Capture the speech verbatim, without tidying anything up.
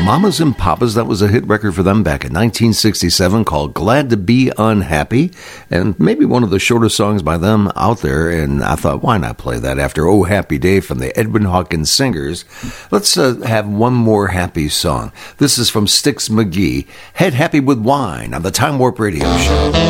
Mamas and Papas. That was a hit record for them back in nineteen sixty-seven called Glad to Be Unhappy, and maybe one of the shortest songs by them out there, and I thought, why not play that after Oh Happy Day from the Edwin Hawkins Singers? Let's uh, have one more happy song. This is from Styx McGee, Head Happy with Wine on the Time Warp Radio Show.